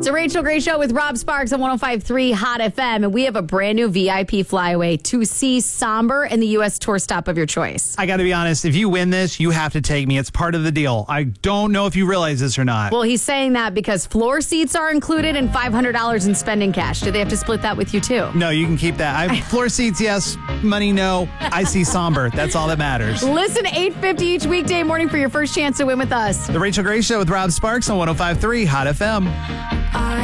It's a Rachel Gray Show with Rob Sparks on 105.3 Hot FM. And we have a brand new VIP flyaway to see Somber and the U.S. tour stop of your choice. I got to be honest, if you win this, you have to take me. It's part of the deal. I don't know if you realize this or not. Well, he's saying that because floor seats are included and $500 in spending cash. Do they have to split that with you too? No, you can keep that. Floor seats, yes. Money, no. I see Somber. That's all that matters. Listen, 8:50 each weekday morning for your first chance to win with us. The Rachel Gray Show with Rob Sparks on 105.3 Hot FM.